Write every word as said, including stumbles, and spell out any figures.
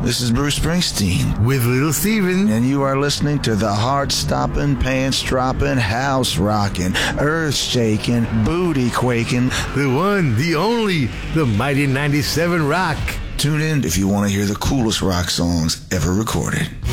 This is Bruce Springsteen. With Little Steven. And you are listening to the heart-stopping, pants-dropping, house-rocking, earth-shaking, booty-quaking. The one, the only, the mighty ninety-seven Rock. Tune in if you want to hear the coolest rock songs ever recorded.